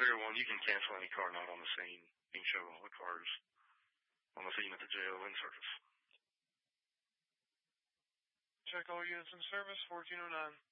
301, you can cancel any car not on the scene. You can show all the cars on the scene at the jail in service. Check all units in service, 1409.